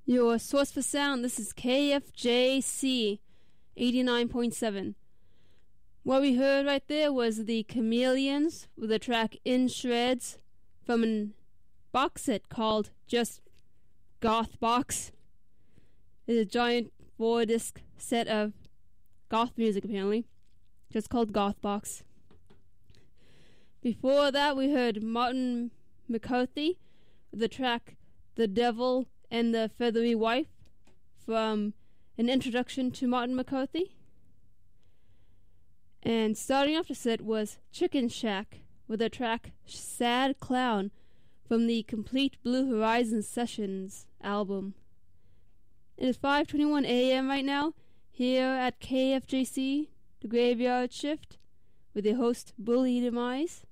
Your source for sound, this is KFJC 89.7. What we heard right there was the Chameleons with the track In Shreds from a box set called just Goth Box. It's a giant 4-disc set of goth music, apparently, just called Goth Box. Before that, we heard Martin McCarthy with the track The Devil and the Feathery Wife from An Introduction to Martin McCarthy. And starting off the set was Chicken Shack with the track Sad Clown from the Complete Blue Horizon Sessions album. It is 5:21 a.m. right now here at KFJC, the Graveyard Shift, with your host Bully Demise.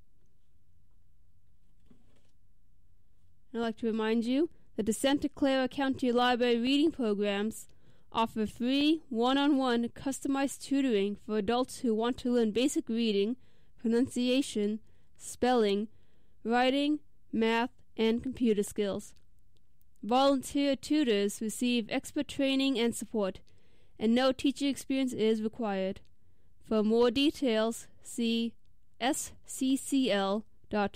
I'd like to remind you that the Santa Clara County Library reading programs offer free one-on-one customized tutoring for adults who want to learn basic reading, pronunciation, spelling, writing, math, and computer skills. Volunteer tutors receive expert training and support, and no teaching experience is required. For more details, see sccl.org.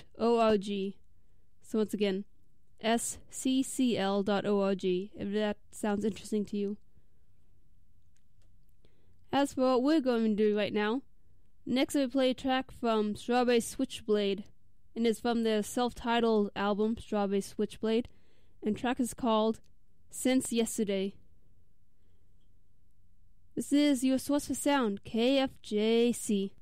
So once again, sccl.org, if that sounds interesting to you. As for what we're going to do right now, next I will play a track from Strawberry Switchblade, and it's from their self-titled album, Strawberry Switchblade, and the track is called Since Yesterday. This is your source for sound, KFJC.